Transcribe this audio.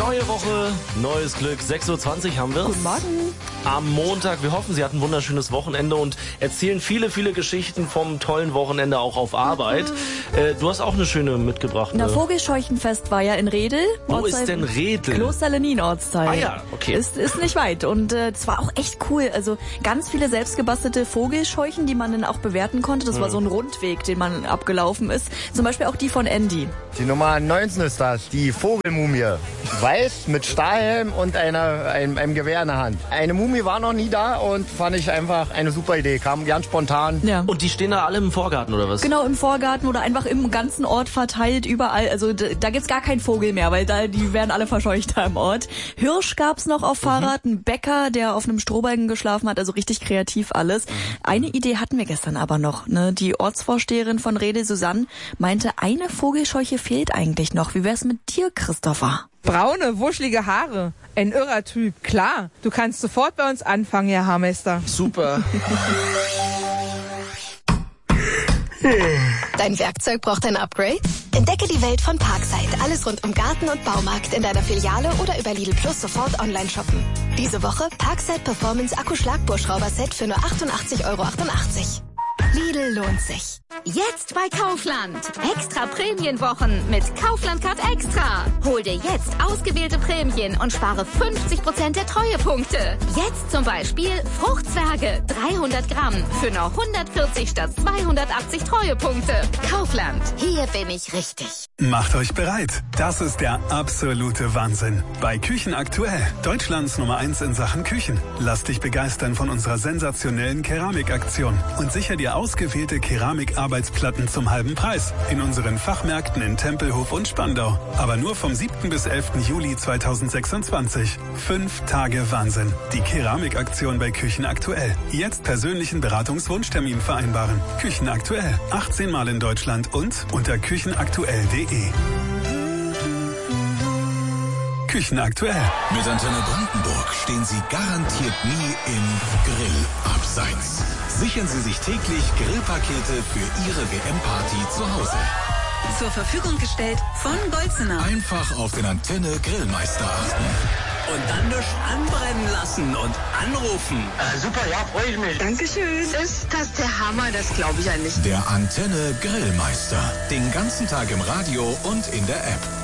Neue Woche, neues Glück. 6.20 Uhr haben wir. Guten Morgen. Am Montag. Wir hoffen, Sie hatten ein wunderschönes Wochenende und erzählen viele, viele Geschichten vom tollen Wochenende auch auf Arbeit. Du hast auch eine schöne mitgebracht. Na, Vogelscheuchenfest war ja in Redel. Wo ist denn Redel? Kloster Lenin Ortsteil. Ah ja, okay. Ist nicht weit und es war auch echt cool. Also ganz viele selbstgebastelte Vogelscheuchen, die man dann auch bewerten konnte. Das war so ein Rundweg, den man abgelaufen ist. Zum Beispiel auch die von Andy. Die Nummer 19 ist das, die Vogelmumie. Weiß mit Stahlhelm und einem Gewehr in der Hand. Eine Mumie war noch nie da und fand ich einfach eine super Idee. Kam ganz spontan. Ja. Und die stehen da alle im Vorgarten, oder was? Genau, im Vorgarten oder einfach im ganzen Ort verteilt, überall. Also da gibt's gar keinen Vogel mehr, weil die werden alle verscheucht da im Ort. Hirsch gab's noch auf Fahrrad, ein Bäcker, der auf einem Strohbalken geschlafen hat, also richtig kreativ alles. Eine Idee hatten wir gestern aber noch. Ne? Die Ortsvorsteherin von Redel, Susanne, meinte, eine Vogelscheuche fehlt eigentlich noch. Wie wär's mit dir, Christopher? Braune, wuschelige Haare. Ein irrer Typ, klar. Du kannst sofort bei uns anfangen, Herr Haarmeister. Super. Dein Werkzeug braucht ein Upgrade? Entdecke die Welt von Parkside. Alles rund um Garten und Baumarkt in deiner Filiale oder über Lidl Plus sofort online shoppen. Diese Woche Parkside Performance Akku-Schlagbohrschrauber-Set für nur 88,88 €. Lidl lohnt sich. Jetzt bei Kaufland. Extra Prämienwochen mit Kaufland Card Extra. Hol dir jetzt ausgewählte Prämien und spare 50% der Treuepunkte. Jetzt zum Beispiel Fruchtzwerge 300 Gramm für nur 140 statt 280 Treuepunkte. Kaufland. Hier bin ich richtig. Macht euch bereit. Das ist der absolute Wahnsinn. Bei Küchen aktuell. Deutschlands Nummer 1 in Sachen Küchen. Lass dich begeistern von unserer sensationellen Keramikaktion und sicher dir ausgewählte Keramikarbeitsplatten zum halben Preis in unseren Fachmärkten in Tempelhof und Spandau. Aber nur vom 7. bis 11. Juli 2026. 5 Tage Wahnsinn. Die Keramikaktion bei Küchen aktuell. Jetzt persönlichen Beratungswunschtermin vereinbaren. Küchen aktuell. 18 Mal in Deutschland und unter küchenaktuell.de. Küchen aktuell. Mit Antenne Brandenburg stehen Sie garantiert nie im Grillabseits. Sichern Sie sich täglich Grillpakete für Ihre WM-Party zu Hause. Zur Verfügung gestellt von Golzener. Einfach auf den Antenne Grillmeister achten. Und dann nicht anbrennen lassen und anrufen. Super, ja, freue ich mich. Dankeschön. Ist das der Hammer? Das glaube ich ja nicht. Der Antenne Grillmeister. Den ganzen Tag im Radio und in der App.